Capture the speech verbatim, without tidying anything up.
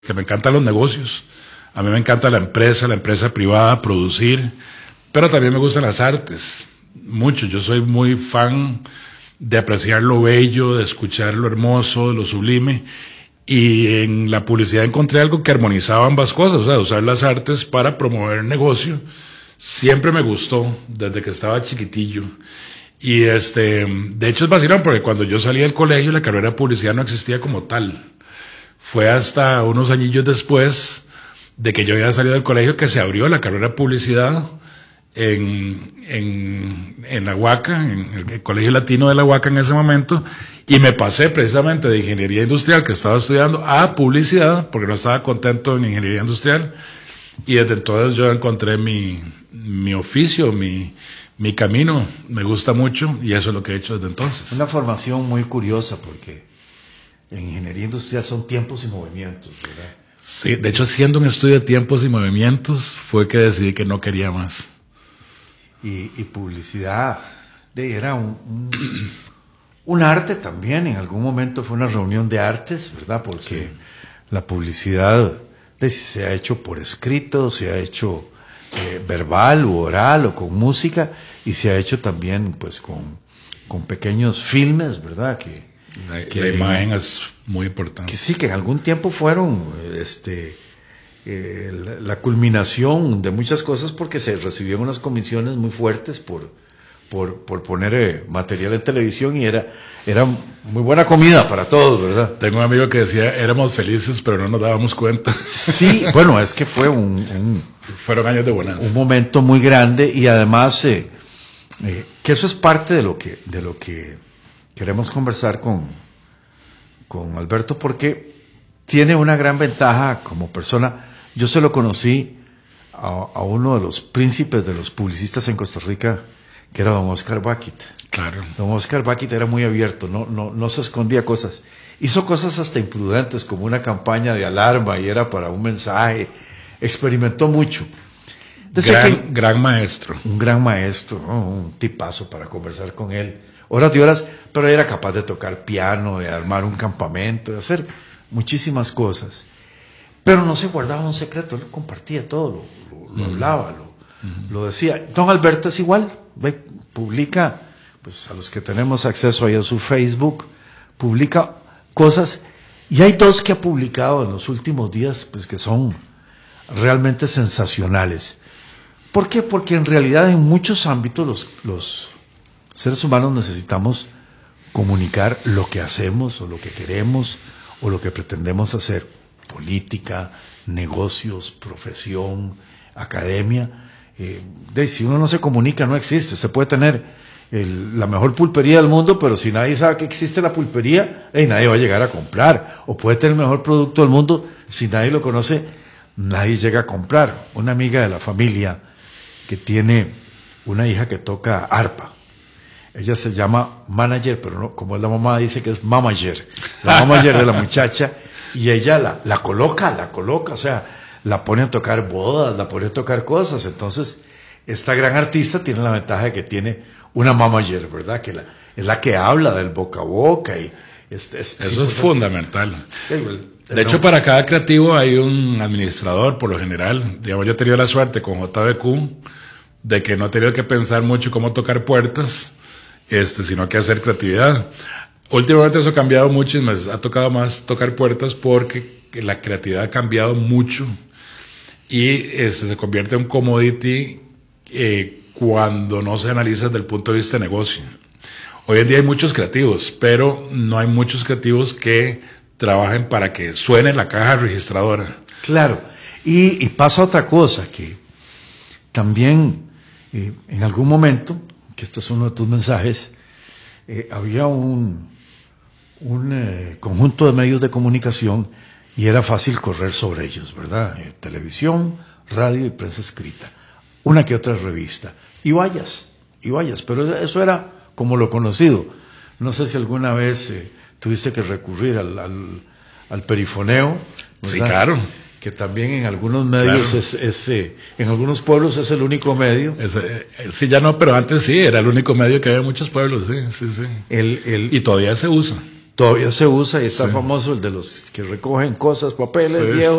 que me encantan los negocios. A mí me encanta la empresa, la empresa privada, producir, pero también me gustan las artes, mucho. Yo soy muy fan de apreciar lo bello, de escuchar lo hermoso, lo sublime, y en la publicidad encontré algo que armonizaba ambas cosas, o sea, usar las artes para promover el negocio. Siempre me gustó, desde que estaba chiquitillo. Y este, de hecho es vacilón, porque cuando yo salí del colegio, la carrera de publicidad no existía como tal. Fue hasta unos añillos después de que yo había salido del colegio que se abrió la carrera de publicidad en, en, en la Huaca, en el Colegio Latino de la Huaca en ese momento, y me pasé precisamente de ingeniería industrial, que estaba estudiando, a publicidad, porque no estaba contento en ingeniería industrial, y desde entonces yo encontré mi, mi oficio, mi, mi camino, me gusta mucho, y eso es lo que he hecho desde entonces. Una formación muy curiosa, porque en ingeniería industrial son tiempos y movimientos, ¿verdad? Sí, de hecho, siendo un estudio de tiempos y movimientos, fue que decidí que no quería más. Y, y publicidad, de, era un, un, un arte también, en algún momento fue una reunión de artes, ¿verdad? Porque sí, la publicidad de, se ha hecho por escrito, se ha hecho eh, verbal u oral o con música, y se ha hecho también pues con, con pequeños filmes, ¿verdad? Que, la, que la imagen es muy importante. Que sí, que en algún tiempo fueron este, eh, la, la culminación de muchas cosas, porque se recibieron unas comisiones muy fuertes por, por, por poner eh, material en televisión, y era, era muy buena comida para todos, ¿verdad? Tengo un amigo que decía, éramos felices, pero no nos dábamos cuenta. Sí, bueno, es que fue un... un Fueron años de bonanza. Un momento muy grande, y además eh, eh, que eso es parte de lo que, de lo que queremos conversar con, con Alberto, porque tiene una gran ventaja como persona. Yo se lo conocí a, a uno de los príncipes de los publicistas en Costa Rica, que era don Oscar Baquit. Claro. Don Oscar Baquit era muy abierto, no, no, no se escondía cosas. Hizo cosas hasta imprudentes, como una campaña de alarma, y era para un mensaje. Experimentó mucho. Gran, que, gran maestro. Un gran maestro, ¿no? Un tipazo para conversar con él. Horas y horas, pero era capaz de tocar piano, de armar un campamento, de hacer muchísimas cosas. Pero no se guardaba un secreto, él compartía todo, lo, lo, lo uh-huh. hablaba, lo, uh-huh. lo decía. Don Alberto es igual, ve, publica, pues a los que tenemos acceso ahí a su Facebook, publica cosas, y hay dos que ha publicado en los últimos días, pues que son realmente sensacionales. ¿Por qué? Porque en realidad en muchos ámbitos los, los seres humanos necesitamos comunicar lo que hacemos o lo que queremos o lo que pretendemos hacer. Política, negocios, profesión, academia. Eh, de, si uno no se comunica, no existe. Usted puede tener el, la mejor pulpería del mundo, pero si nadie sabe que existe la pulpería, eh, nadie va a llegar a comprar. O puede tener el mejor producto del mundo, si nadie lo conoce, nadie llega a comprar. Una amiga de la familia que tiene una hija que toca arpa. Ella se llama manager, pero no, como es la mamá, dice que es mamager. La mamager de la muchacha, y ella la, la coloca, la coloca, o sea, la pone a tocar bodas, la pone a tocar cosas. Entonces, esta gran artista tiene la ventaja de que tiene una mamager, ¿verdad? Que la, es la que habla del boca a boca. Y es, es, Eso es, es fundamental. El, De hecho, para cada creativo hay un administrador, por lo general. Digamos, yo he tenido la suerte con J B Q de que no he tenido que pensar mucho cómo tocar puertas, este, sino que hacer creatividad. Últimamente eso ha cambiado mucho y me ha tocado más tocar puertas porque la creatividad ha cambiado mucho y este, se convierte en un commodity eh, cuando no se analiza desde el punto de vista de negocio. Hoy en día hay muchos creativos, pero no hay muchos creativos que trabajen para que suene la caja registradora. Claro, y, y pasa otra cosa, que también eh, en algún momento, que este es uno de tus mensajes, eh, había un, un eh, conjunto de medios de comunicación y era fácil correr sobre ellos, ¿verdad? Eh, televisión, radio y prensa escrita, una que otra revista, y vayas, y vayas, pero eso era como lo conocido. No sé si alguna vez eh, tuviste que recurrir al, al, al perifoneo, ¿verdad? Sí, claro. Que también en algunos medios, claro. es, es eh, en algunos pueblos es el único medio. Es, eh, sí, ya no, pero antes sí, era el único medio que había en muchos pueblos, sí, sí, sí. El, el, y todavía se usa. Todavía se usa y está Sí. famoso el de los que recogen cosas, papeles Sí. viejos.